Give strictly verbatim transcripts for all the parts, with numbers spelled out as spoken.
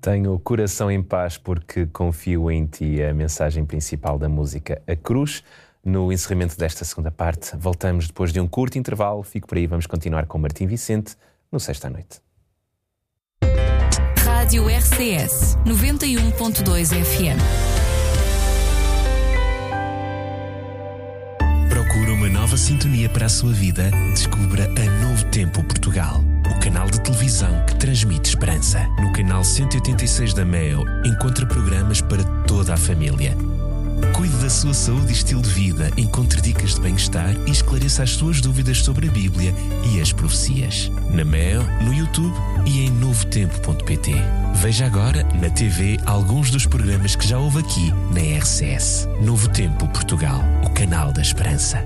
Tenho o coração em paz porque confio em ti, a mensagem principal da música A Cruz. No encerramento desta segunda parte, voltamos depois de um curto intervalo. Fico por aí, vamos continuar com Martim Vicente no Sexta à Noite. Rádio R C S noventa e um ponto dois F M. Procura uma nova sintonia para a sua vida? Descubra a Novo Tempo Portugal, o canal de televisão que transmite esperança. No canal cento e oitenta e seis da Meo, encontra programas para toda a família. Cuide da sua saúde e estilo de vida, encontre dicas de bem-estar e esclareça as suas dúvidas sobre a Bíblia e as profecias. Na Meo, no YouTube e em novo tempo ponto pt. Veja agora na T V alguns dos programas que já houve aqui na R C S. Novo Tempo Portugal, o canal da esperança.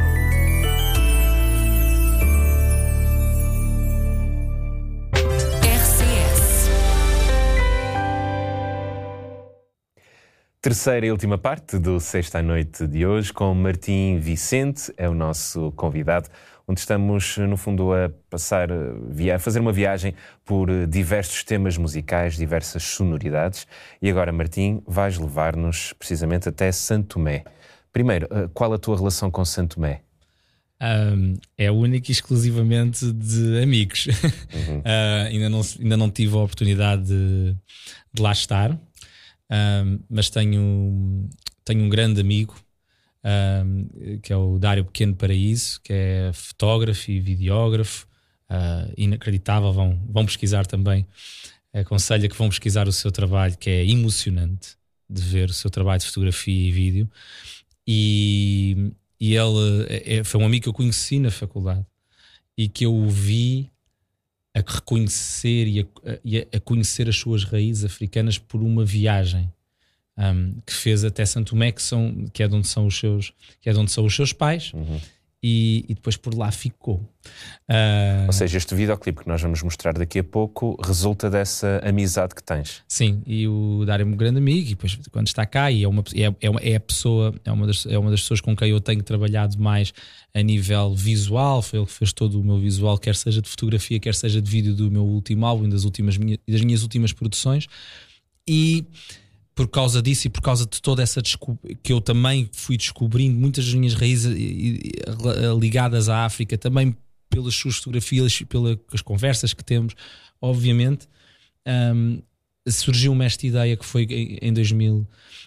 Terceira e última parte do Sexta à Noite de hoje, com Martim Vicente, é o nosso convidado, onde estamos, no fundo, a passar, a fazer uma viagem por diversos temas musicais, diversas sonoridades. E agora, Martim, vais levar-nos precisamente até Santo Tomé. Primeiro, qual a tua relação com Santo Tomé? Um, é única e exclusivamente de amigos. Uhum. uh, ainda, não, ainda não tive a oportunidade de, de lá estar. Um, mas tenho, tenho um grande amigo um, que é o Dário Pequeno Paraíso, que é fotógrafo e videógrafo, uh, inacreditável. Vão, vão pesquisar também. Aconselho que vão pesquisar o seu trabalho, que é emocionante de ver o seu trabalho de fotografia e vídeo. E, e ele é, foi um amigo que eu conheci na faculdade e que eu o vi a reconhecer e a, a, a conhecer as suas raízes africanas por uma viagem um, que fez até Santo Tomé, que, são, que, é de onde são os seus, que é de onde são os seus pais. Uhum. e, e depois por lá ficou. Uh... Ou seja, este videoclipe que nós vamos mostrar daqui a pouco resulta dessa amizade que tens. Sim, e o Dário é um grande amigo, e depois quando está cá, e é, uma, é, é, uma, é a pessoa, é uma, das, é uma das pessoas com quem eu tenho trabalhado mais a nível visual. Foi ele que fez todo o meu visual, quer seja de fotografia, quer seja de vídeo, do meu último álbum, das, últimas, das minhas últimas produções. E por causa disso e por causa de toda essa descoberta que eu também fui descobrindo, muitas das minhas raízes ligadas à África, também pelas suas fotografias, pelas conversas que temos, obviamente, um, surgiu-me esta ideia que foi em dois mil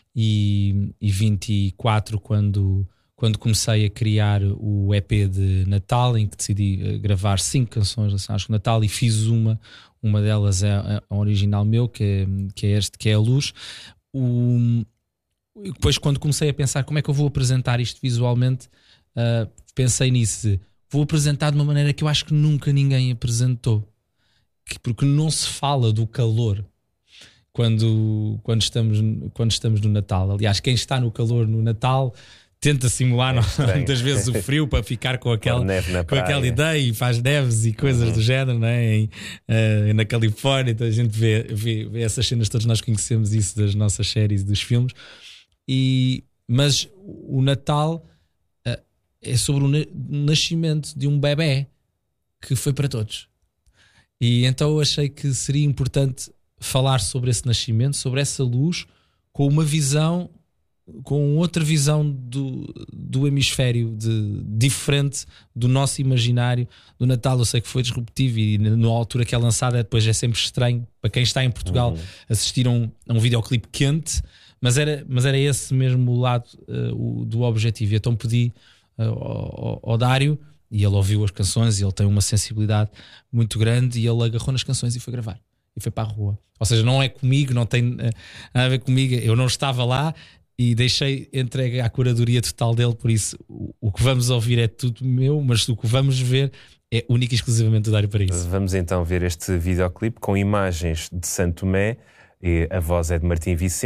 e vinte e quatro, quando, quando comecei a criar o E P de Natal, em que decidi gravar cinco canções relacionadas com Natal, e fiz uma, uma delas é a original meu, que é, que é este, que é a Luz. O, depois, quando comecei a pensar como é que eu vou apresentar isto visualmente, uh, pensei nisso de, vou apresentar de uma maneira que eu acho que nunca ninguém apresentou, que, porque não se fala do calor quando, quando, estamos, quando estamos no Natal. Aliás, quem está no calor no Natal tenta simular é muitas vezes o frio para ficar com aquela, com aquela ideia, e faz neves e coisas uhum. do género, não é? Em, uh, na Califórnia, então a gente vê, vê, vê essas cenas todas, nós conhecemos isso das nossas séries e dos filmes. E, mas o Natal uh, é sobre o na- nascimento de um bebé que foi para todos. E então eu achei que seria importante falar sobre esse nascimento, sobre essa luz, com uma visão, com outra visão do, do hemisfério, de, diferente do nosso imaginário do Natal. Eu sei que foi disruptivo e na altura que é lançada depois é sempre estranho para quem está em Portugal uhum. assistir a um, a um videoclipe quente, mas era, mas era esse mesmo o lado uh, o, do objetivo. E então pedi uh, ao, ao Dário, e ele ouviu as canções e ele tem uma sensibilidade muito grande, e ele agarrou nas canções e foi gravar e foi para a rua. Ou seja, não é comigo, não tem uh, nada a ver comigo, eu não estava lá e deixei entregue à curadoria total dele. Por isso o, o que vamos ouvir é tudo meu, mas o que vamos ver é único e exclusivamente do Dário Paraíso. Vamos então ver este videoclipe com imagens de Santo Tomé, e a voz é de Martim Vicente.